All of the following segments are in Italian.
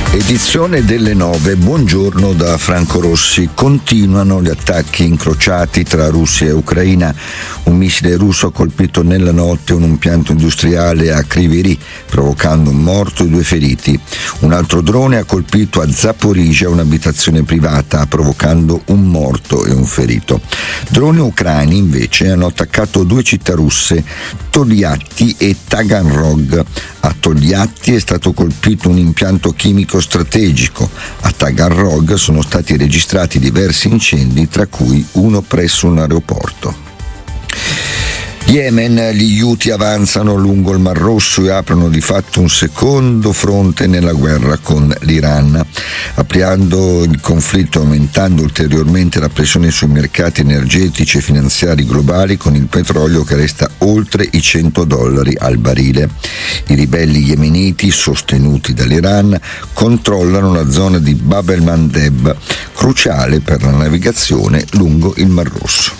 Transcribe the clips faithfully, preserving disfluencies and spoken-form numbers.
Edizione delle nove, buongiorno da Franco Rossi. Continuano gli attacchi incrociati tra Russia e Ucraina. Un missile russo ha colpito nella notte un impianto industriale a Kryvyi Rih, provocando un morto e due feriti. Un altro drone ha colpito a Zaporizhzhia un'abitazione privata, provocando un morto e un ferito. Droni ucraini invece hanno attaccato due città russe, Tolyatti e Taganrog. A Togliatti è stato colpito un impianto chimico strategico. A Taganrog sono stati registrati diversi incendi, tra cui uno presso un aeroporto. Yemen, gli Houthi avanzano lungo il Mar Rosso e aprono di fatto un secondo fronte nella guerra con l'Iran, ampliando il conflitto e aumentando ulteriormente la pressione sui mercati energetici e finanziari globali, con il petrolio che resta oltre i cento dollari al barile. I ribelli yemeniti, sostenuti dall'Iran, controllano la zona di Bab el-Mandeb, cruciale per la navigazione lungo il Mar Rosso.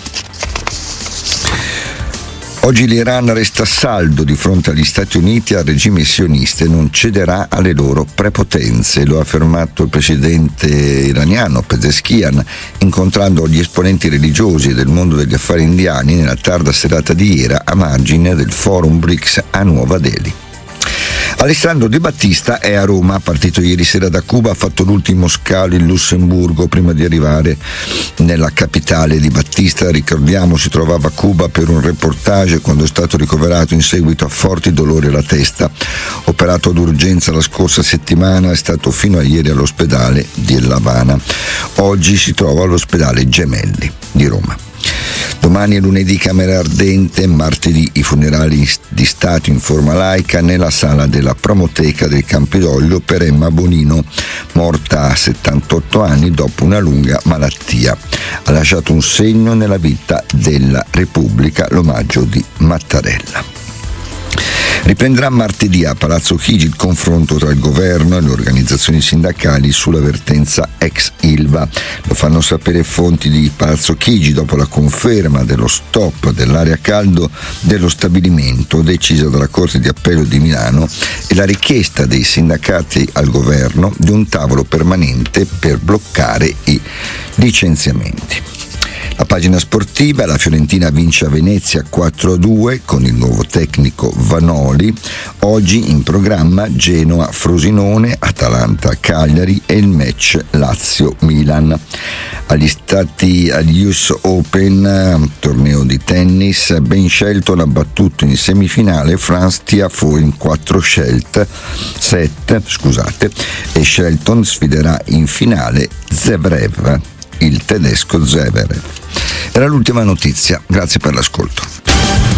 Oggi l'Iran resta saldo di fronte agli Stati Uniti e al regime sionista e non cederà alle loro prepotenze, lo ha affermato il presidente iraniano Pezeshkian, incontrando gli esponenti religiosi del mondo degli affari indiani nella tarda serata di ieri a margine del Forum B R I C S a Nuova Delhi. Alessandro Di Battista è a Roma, partito ieri sera da Cuba, ha fatto l'ultimo scalo in Lussemburgo prima di arrivare nella capitale. Di Battista, ricordiamo, si trovava a Cuba per un reportage quando è stato ricoverato in seguito a forti dolori alla testa. Operato d'urgenza la scorsa settimana, è stato fino a ieri all'ospedale di L'Avana. Oggi si trova all'ospedale Gemelli di Roma. Domani è lunedì camera ardente, martedì i funerali di Stato in forma laica nella sala della Promoteca del Campidoglio per Emma Bonino, morta a settantotto anni dopo una lunga malattia. Ha lasciato un segno nella vita della Repubblica, l'omaggio di Mattarella. Riprenderà martedì a Palazzo Chigi il confronto tra il governo e le organizzazioni sindacali sulla vertenza ex Ilva. Lo fanno sapere fonti di Palazzo Chigi dopo la conferma dello stop dell'area caldo dello stabilimento decisa dalla Corte di Appello di Milano e la richiesta dei sindacati al governo di un tavolo permanente per bloccare i licenziamenti. La pagina sportiva, la Fiorentina vince a Venezia quattro a due con il nuovo tecnico Vanoli. Oggi in programma Genoa-Frosinone, Atalanta-Cagliari e il match Lazio-Milan. Agli stati agli U S Open, torneo di tennis, Ben Shelton ha battuto in semifinale Franz Tiafoe in quattro set, scusate, e Shelton sfiderà in finale Zverev, il tedesco Zverev. Era l'ultima notizia, grazie per l'ascolto.